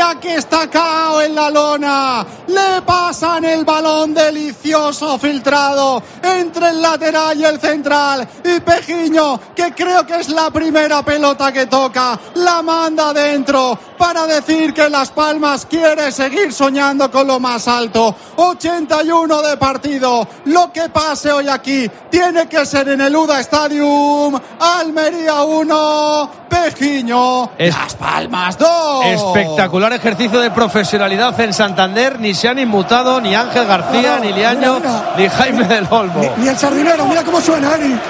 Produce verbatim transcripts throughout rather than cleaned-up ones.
Mira que está cao en la lona. Le pasan el balón delicioso filtrado entre el lateral y el central. Y Pejiño, que creo que es la primera pelota que toca, la manda dentro para decir que Las Palmas quiere seguir soñando con lo más alto. ochenta y uno de partido. Lo que pase hoy aquí tiene que ser en el U D A Stadium. Almería uno, Pejiño, es... Las Palmas dos. Espectacular ejercicio de profesionalidad en Santander. Ni se han inmutado ni Ángel García, no, no, ni Liaño, mira, mira. ni Jaime del Olmo. Ni, ni el Sardinero, mira cómo suena, Eric.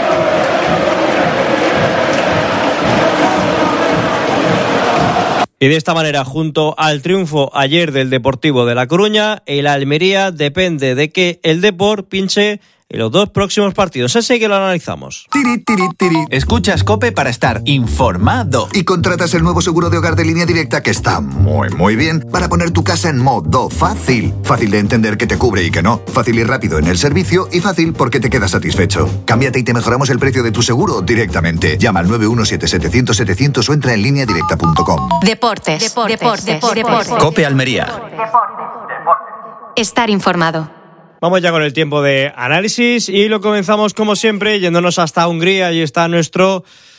Y de esta manera, junto al triunfo ayer del Deportivo de La Coruña, el Almería depende de que el Depor pinche en los dos próximos partidos. Ese que lo analizamos. Tiri, tiri, tiri. Escuchas COPE para estar informado. Y contratas el nuevo seguro de hogar de Línea Directa, que está muy, muy bien, para poner tu casa en modo fácil. Fácil de entender que te cubre y que no. Fácil y rápido en el servicio y fácil porque te quedas satisfecho. Cámbiate y te mejoramos el precio de tu seguro directamente. Llama al nueve uno siete setecientos setecientos o entra en línea directa punto com. Deportes. Deportes. Deportes. Deportes. Deportes. COPE Almería. Estar informado. Vamos ya con el tiempo de análisis y lo comenzamos como siempre yéndonos hasta Hungría. Allí está nuestro